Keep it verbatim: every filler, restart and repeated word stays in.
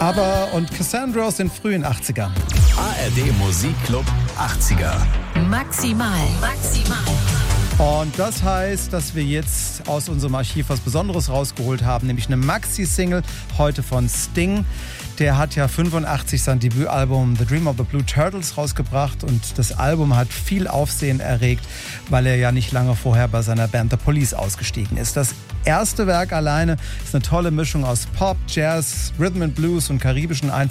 Aber und Cassandra aus den frühen achtzigern. A R D Musikclub achtziger. Maximal, maximal. Und das heißt, dass wir jetzt aus unserem Archiv was Besonderes rausgeholt haben, nämlich eine Maxi-Single, heute von Sting. Der hat ja fünfundachtzig sein Debütalbum The Dream of the Blue Turtles rausgebracht und das Album hat viel Aufsehen erregt, weil er ja nicht lange vorher bei seiner Band The Police ausgestiegen ist. Das erste Werk alleine ist eine tolle Mischung aus Pop, Jazz, Rhythm and Blues und karibischen Einflüssen.